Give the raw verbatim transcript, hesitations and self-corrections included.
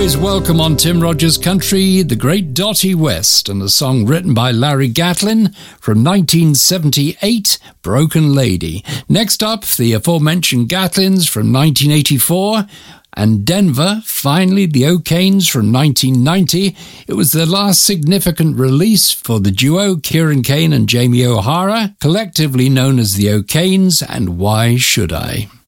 always welcome on Tim Rogers Country, the great Dottie West, and a song written by Larry Gatlin from nineteen seventy-eight, Broken Lady. Next up, the aforementioned Gatlins from nineteen eighty-four, and Denver, finally the O'Kanes from nineteen ninety. It was their last significant release for the duo Kieran Kane and Jamie O'Hara, collectively known as the O'Kanes and Why Should I?